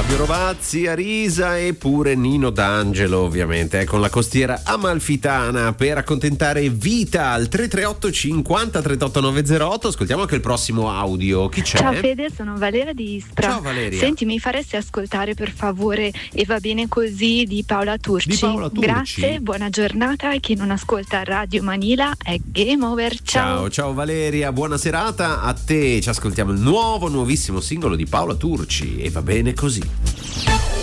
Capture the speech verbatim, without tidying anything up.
Fabio Rovazzi, Arisa e pure Nino D'Angelo, ovviamente, eh, con la costiera amalfitana per accontentare Vita al tre tre otto cinquanta trentotto novecentotto. Ascoltiamo anche il prossimo audio. Chi c'è? Ciao Fede, sono Valeria di Ispra. Ciao Valeria. Senti, mi faresti ascoltare per favore E va bene così di Paola Turci? Di Paola Turci? Grazie, buona giornata, e chi non ascolta Radio Manila è game over. Ciao. Ciao, ciao Valeria, buona serata a te. Ci ascoltiamo il nuovo, nuovissimo singolo di Paola Turci, E va bene così.